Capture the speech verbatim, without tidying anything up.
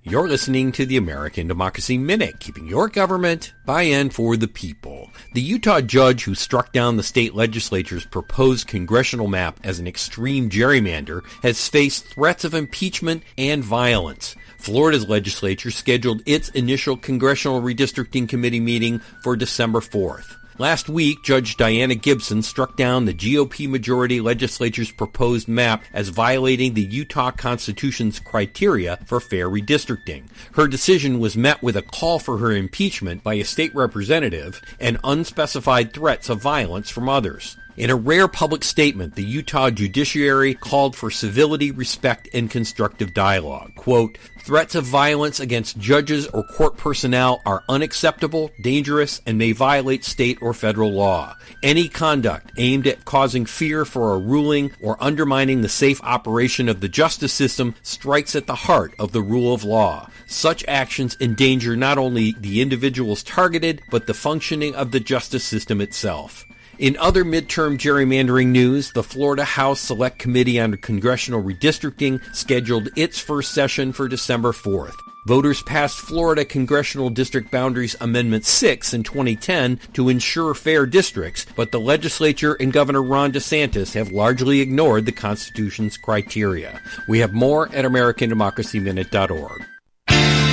You're listening to the American Democracy Minute, keeping your government by and for the people. The Utah judge who struck down the state legislature's proposed congressional map as an extreme gerrymander has faced threats of impeachment and violence. Florida's legislature scheduled its initial Congressional Redistricting Committee meeting for December fourth. Last week, Judge Diana Gibson struck down the G O P majority legislature's proposed map as violating the Utah Constitution's criteria for fair redistricting. Her decision was met with a call for her impeachment by a state representative and unspecified threats of violence from others. In a rare public statement, the Utah judiciary called for civility, respect, and constructive dialogue. Quote, "Threats of violence against judges or court personnel are unacceptable, dangerous, and may violate state or federal law. Any conduct aimed at causing fear for a ruling or undermining the safe operation of the justice system strikes at the heart of the rule of law. Such actions endanger not only the individuals targeted, but the functioning of the justice system itself." In other midterm gerrymandering news, the Florida House Select Committee on Congressional Redistricting scheduled its first session for December fourth. Voters passed Florida Congressional District Boundaries Amendment six in twenty ten to ensure fair districts, but the legislature and Governor Ron DeSantis have largely ignored the Constitution's criteria. We have more at American Democracy Minute dot org.